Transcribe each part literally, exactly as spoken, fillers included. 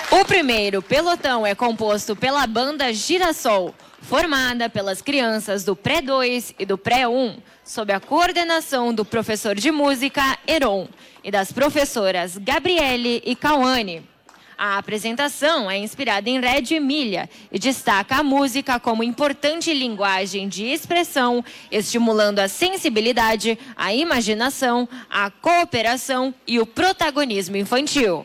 O primeiro pelotão é composto pela banda Girassol, formada pelas crianças do pré dois e do pré um, sob a coordenação do professor de música Heron e das professoras Gabriele e Cauane. A apresentação é inspirada em Red Emília e destaca a música como importante linguagem de expressão, estimulando a sensibilidade, a imaginação, a cooperação e o protagonismo infantil.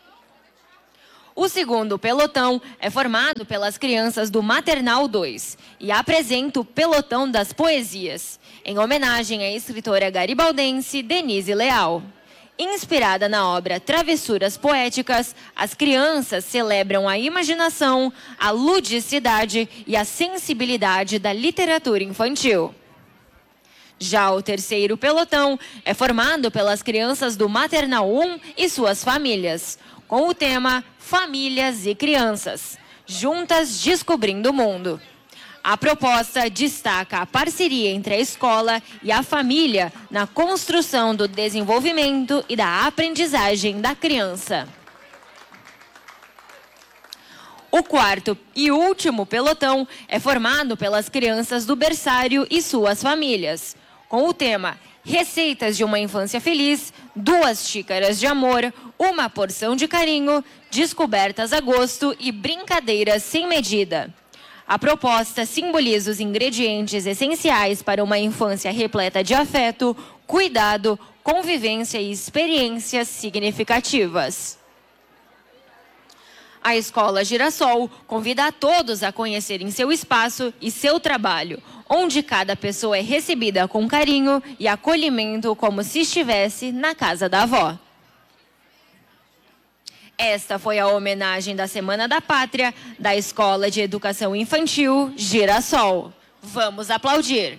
O segundo pelotão é formado pelas crianças do Maternal dois e apresenta o Pelotão das Poesias, em homenagem à escritora garibaldense Denise Leal. Inspirada na obra Travessuras Poéticas, as crianças celebram a imaginação, a ludicidade e a sensibilidade da literatura infantil. Já o terceiro pelotão é formado pelas crianças do Maternal um e suas famílias, com o tema Famílias e Crianças, juntas descobrindo o mundo. A proposta destaca a parceria entre a escola e a família na construção do desenvolvimento e da aprendizagem da criança. O quarto e último pelotão é formado pelas crianças do berçário e suas famílias, com o tema Receitas de uma Infância Feliz, Duas Xícaras de Amor, Uma Porção de Carinho, Descobertas a Gosto e Brincadeiras Sem Medida. A proposta simboliza os ingredientes essenciais para uma infância repleta de afeto, cuidado, convivência e experiências significativas. A Escola Girassol convida a todos a conhecerem seu espaço e seu trabalho, onde cada pessoa é recebida com carinho e acolhimento como se estivesse na casa da avó. Esta foi a homenagem da Semana da Pátria da Escola de Educação Infantil Girassol. Vamos aplaudir.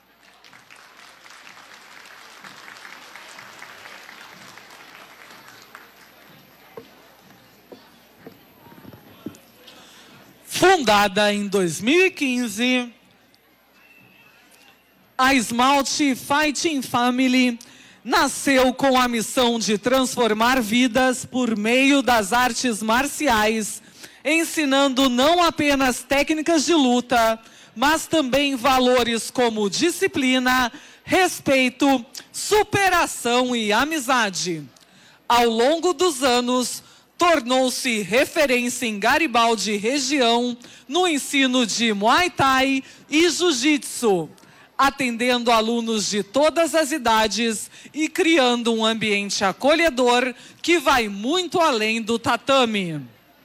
Fundada em dois mil e quinze, a Esmalte Fighting Family nasceu com a missão de transformar vidas por meio das artes marciais, ensinando não apenas técnicas de luta, mas também valores como disciplina, respeito, superação e amizade. Ao longo dos anos, tornou-se referência em Garibaldi região no ensino de Muay Thai e Jiu-Jitsu, atendendo alunos de todas as idades e criando um ambiente acolhedor que vai muito além do tatame.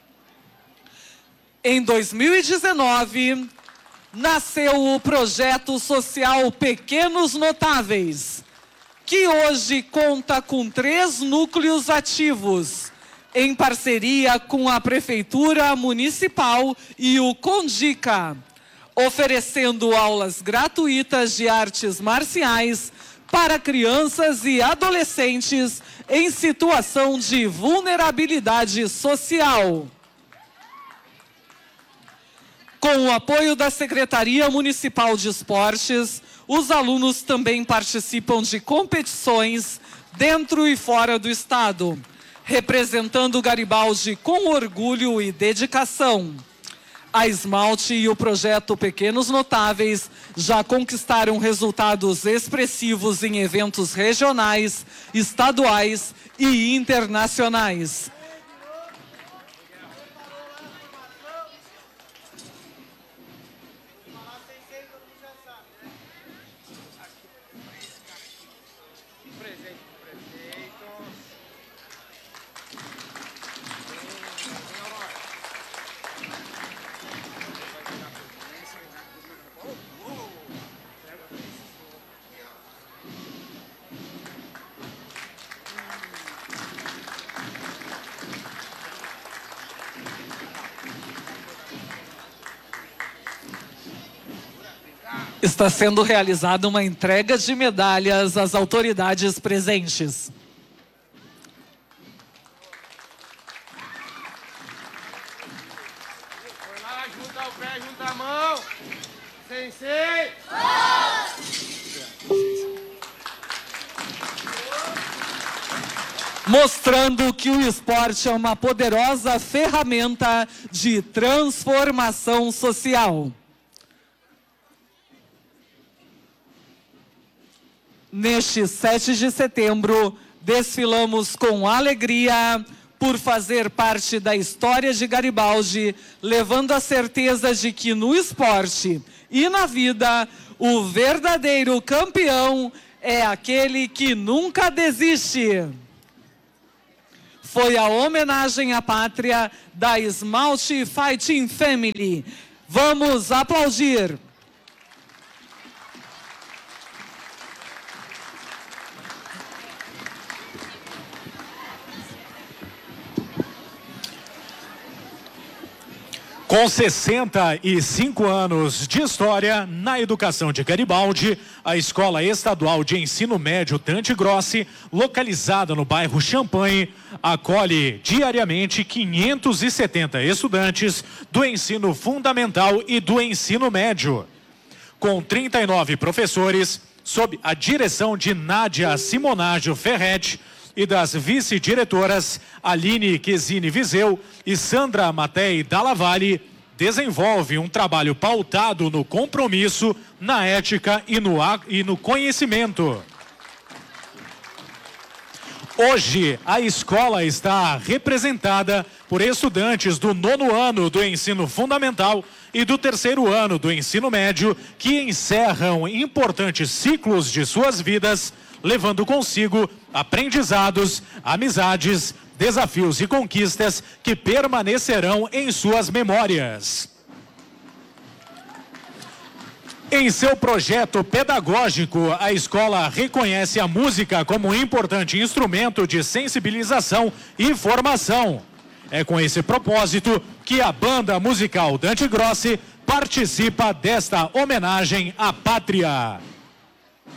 Em dois mil e dezenove, nasceu o projeto social Pequenos Notáveis, que hoje conta com três núcleos ativos, em parceria com a Prefeitura Municipal e o Condica, oferecendo aulas gratuitas de artes marciais para crianças e adolescentes em situação de vulnerabilidade social. Com o apoio da Secretaria Municipal de Esportes, os alunos também participam de competições dentro e fora do estado, representando Garibaldi com orgulho e dedicação. A Esmalte e o projeto Pequenos Notáveis já conquistaram resultados expressivos em eventos regionais, estaduais e internacionais. Está sendo realizada uma entrega de medalhas às autoridades presentes. Foi lá, junta o pé, junta a mão. Sensei! mostrando que o esporte é uma poderosa ferramenta de transformação social. Neste sete de setembro, desfilamos com alegria por fazer parte da história de Garibaldi, levando a certeza de que no esporte e na vida, o verdadeiro campeão é aquele que nunca desiste. Foi a homenagem à pátria da Esmalte Fighting Family. Vamos aplaudir. Com sessenta e cinco anos de história na educação de Garibaldi, a Escola Estadual de Ensino Médio Dante Grossi, localizada no bairro Champanhe, acolhe diariamente quinhentos e setenta estudantes do ensino fundamental e do ensino médio. Com trinta e nove professores, sob a direção de Nádia Simonágio Ferretti, e das vice-diretoras Aline Quesini Viseu e Sandra Matei Dalla Valle, desenvolve um trabalho pautado no compromisso, na ética e no, e no conhecimento. Hoje, a escola está representada por estudantes do nono ano do ensino fundamental e do terceiro ano do ensino médio, que encerram importantes ciclos de suas vidas, levando consigo aprendizados, amizades, desafios e conquistas que permanecerão em suas memórias. Em seu projeto pedagógico, a escola reconhece a música como um importante instrumento de sensibilização e formação. É com esse propósito que a banda musical Dante Grossi participa desta homenagem à pátria.